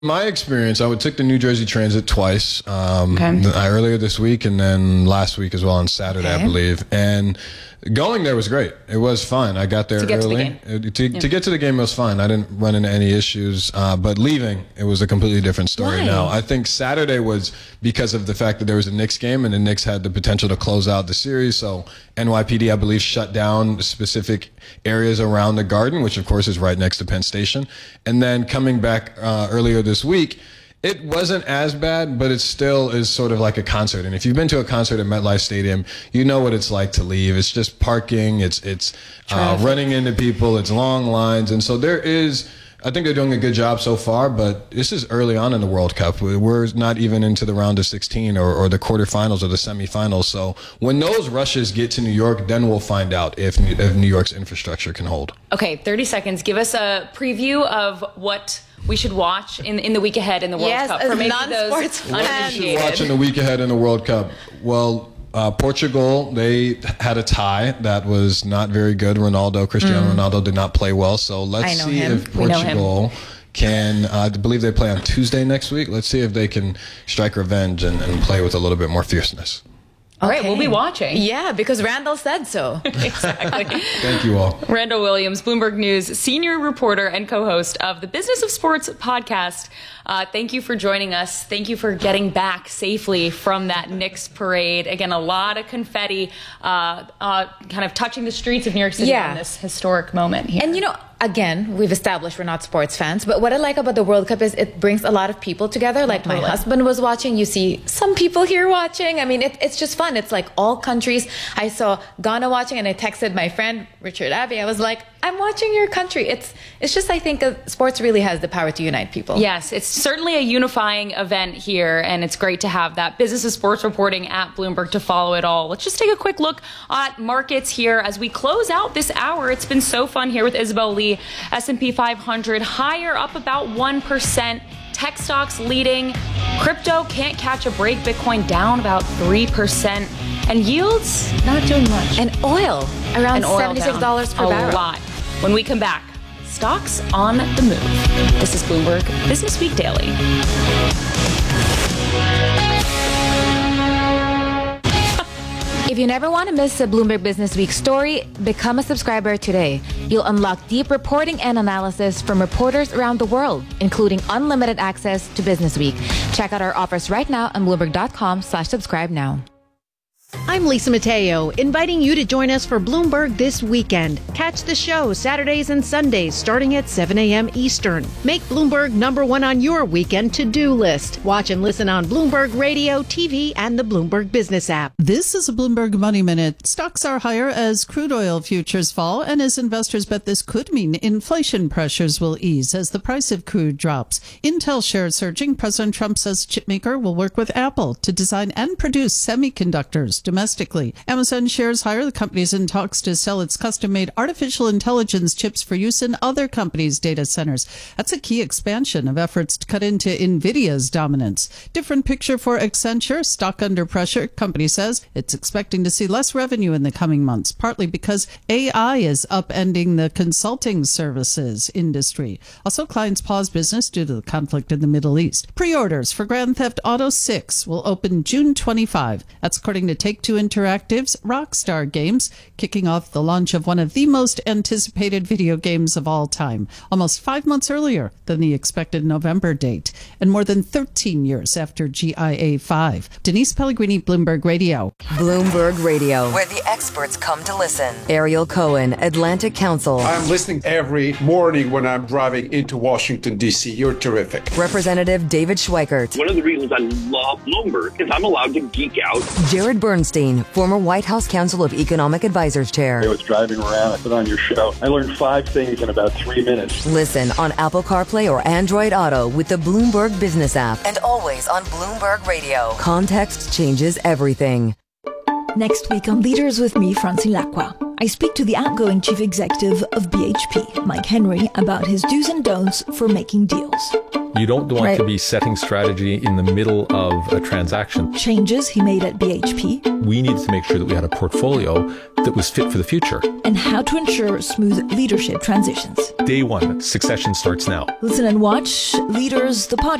My experience, I took the New Jersey Transit twice, earlier this week and then last week as well on Saturday, I believe. And going there was great. It was fun. I got there early. To get to the game, it was fine. I didn't run into any issues. But leaving, it was a completely different story. Why? Now, I think Saturday was because of the fact that there was a Knicks game and the Knicks had the potential to close out the series. So NYPD, I believe, shut down specific areas around the Garden, which of course is right next to Penn Station. And then coming back earlier this week, it wasn't as bad, but it still is sort of like a concert. And if you've been to a concert at MetLife Stadium, you know what it's like to leave. It's just parking, it's running into people, it's long lines. And so I think they're doing a good job so far, but this is early on in the World Cup. We're not even into the round of 16 or the quarterfinals or the semifinals. So when those rushes get to New York, then we'll find out if New York's infrastructure can hold. Okay, 30 seconds. Give us a preview of what we should watch in the week ahead in the World Cup. For maybe non-sports those What uninitiated. you should watch in the week ahead in the World Cup? Well, Portugal, they had a tie that was not very good. Cristiano Ronaldo did not play well. So let's see if Portugal can, I believe they play on Tuesday next week. Let's see if they can strike revenge and play with a little bit more fierceness. All right, we'll be watching. Yeah, because Randall said so. Exactly. Thank you all. Randall Williams, Bloomberg News senior reporter and co-host of the Business of Sports podcast. Thank you for joining us. Thank you for getting back safely from that Knicks parade. Again, a lot of confetti kind of touching the streets of New York City on this historic moment here. And again, we've established we're not sports fans, but what I like about the World Cup is it brings a lot of people together. Like my husband was watching. You see some people here watching. I mean, it's just fun. It's like all countries. I saw Ghana watching, and I texted my friend Richard Abbey. I was like, I'm watching your country. It's just, I think sports really has the power to unite people. Yes, it's certainly a unifying event here, and it's great to have that Business of Sports reporting at Bloomberg to follow it all. Let's just take a quick look at markets here as we close out this hour. It's been so fun here with Isabel Lee. S&P 500 higher, up about 1%. Tech stocks leading. Crypto can't catch a break. Bitcoin down about 3%. And yields not doing much. And oil around $76 per barrel. A lot. When we come back, stocks on the move. This is Bloomberg Business Week Daily. If you never want to miss a Bloomberg Business Week story, become a subscriber today. You'll unlock deep reporting and analysis from reporters around the world, including unlimited access to Business Week. Check out our offers right now on Bloomberg.com/subscribe now. I'm Lisa Mateo, inviting you to join us for Bloomberg This Weekend. Catch the show Saturdays and Sundays starting at 7 a.m. Eastern. Make Bloomberg #1 on your weekend to-do list. Watch and listen on Bloomberg Radio, TV, and the Bloomberg Business app. This is a Bloomberg Money Minute. Stocks are higher as crude oil futures fall, and as investors bet this could mean inflation pressures will ease as the price of crude drops. Intel shares surging. President Trump says chipmaker will work with Apple to design and produce semiconductors domestically. Amazon shares higher. The company is in talks to sell its custom-made artificial intelligence chips for use in other companies' data centers. That's a key expansion of efforts to cut into NVIDIA's dominance. Different picture for Accenture. Stock under pressure. Company says it's expecting to see less revenue in the coming months, partly because AI is upending the consulting services industry. Also, clients pause business due to the conflict in the Middle East. Pre-orders for Grand Theft Auto 6 will open June 25. That's according to Take-Two Interactive's Rockstar Games, kicking off the launch of one of the most anticipated video games of all time, almost 5 months earlier than the expected November date, and more than 13 years after GIA 5. Denise Pellegrini, Bloomberg Radio. Bloomberg Radio, where the experts come to listen. Ariel Cohen, Atlantic Council. I'm listening every morning when I'm driving into Washington, D.C. You're terrific. Representative David Schweikert. One of the reasons I love Bloomberg is I'm allowed to geek out. Jared Bernstein, former White House Council of Economic Advisors Chair. I was driving around, I put on your show. I learned 5 things in about 3 minutes. Listen on Apple CarPlay or Android Auto with the Bloomberg Business app. And always on Bloomberg Radio. Context changes everything. Next week on Leaders with me, Francine Lacqua, I speak to the outgoing chief executive of BHP, Mike Henry, about his do's and don'ts for making deals. You don't want to be setting strategy in the middle of a transaction. Changes he made at BHP. We needed to make sure that we had a portfolio that was fit for the future. And how to ensure smooth leadership transitions. Day one, succession starts now. Listen and watch Leaders, the podcast.